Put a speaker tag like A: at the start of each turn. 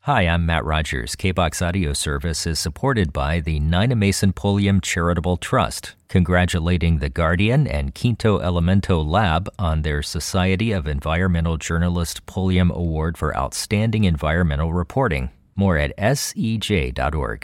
A: Hi, I'm Matt Rogers. KBOX Audio Service is supported by the Nina Mason Pulliam Charitable Trust, congratulating The Guardian and Quinto Elemento Lab on their Society of Environmental Journalists Pulliam Award for Outstanding Environmental Reporting. More at sej.org.